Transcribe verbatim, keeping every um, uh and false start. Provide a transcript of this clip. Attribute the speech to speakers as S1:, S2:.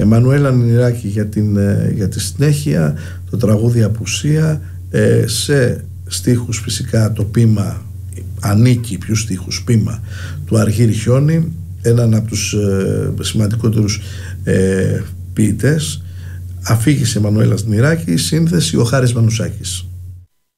S1: Μανουέλα Νινηράκη για, την, για τη συνέχεια, το τραγούδι Απουσία, ε, σε στίχους φυσικά το ποίημα ανήκει, ποιους στίχους, ποίημα του Αργύρη Χιόνη, έναν από τους ε, σημαντικότερους ε, ποιητές. Αφήγησε Μανουέλα Νινηράκη, σύνθεση ο Χάρης Μανουσάκης.